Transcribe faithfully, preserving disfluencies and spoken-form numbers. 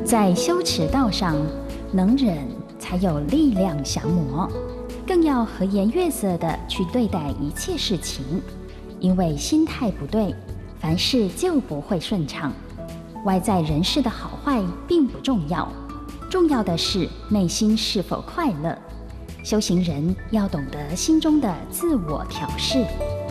在修持道上，能忍才有力量降魔，更要和颜悦色地去对待一切事情，因为心态不对，凡事就不会顺畅。外在人事的好坏并不重要，重要的是内心是否快乐。修行人要懂得心中的自我调试。